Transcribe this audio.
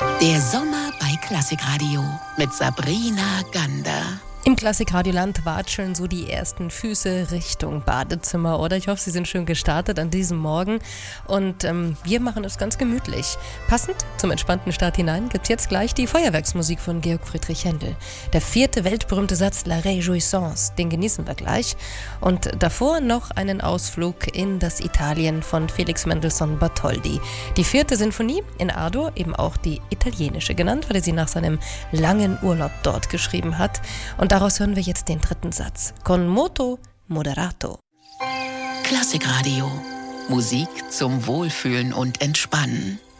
Der Sommer bei Klassikradio mit Sabrina Gander. Im Klassikradioland watscheln so die ersten Füße Richtung Badezimmer, oder? Ich hoffe, Sie sind schön gestartet an diesem Morgen und wir machen es ganz gemütlich. Passend zum entspannten Start hinein gibt's jetzt gleich die Feuerwerksmusik von Georg Friedrich Händel. Der 4. weltberühmte Satz La Réjouissance, den genießen wir gleich. Und davor noch einen Ausflug in das Italien von Felix Mendelssohn Bartholdy. Die 4. Sinfonie in A-Dur, eben auch die italienische genannt, weil er sie nach seinem langen Urlaub dort geschrieben hat. Und daraus hören wir jetzt den 3. Satz. Con moto moderato. Klassikradio. Musik zum Wohlfühlen und Entspannen.